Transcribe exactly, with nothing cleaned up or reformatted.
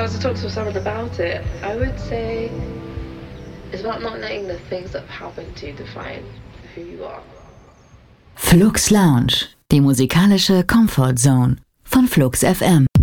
was to talk to someone about it, I would say it's about not letting the things that have happened to you define who you are. Flux Lounge, die musikalische Comfort Zone von Flux F M.